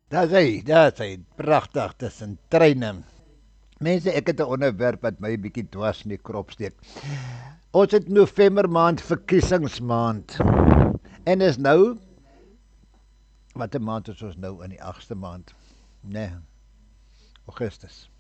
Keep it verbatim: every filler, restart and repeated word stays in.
Daar is hy, daar is hy, pragtig tussen treine. Mense, ek het 'n onderwerp wat my 'n bietjie dwars in die krop steek. Ons het November maand verkiesingsmaand. En is nou, watter maand is ons nou in die agste maand? Nee, Augustus.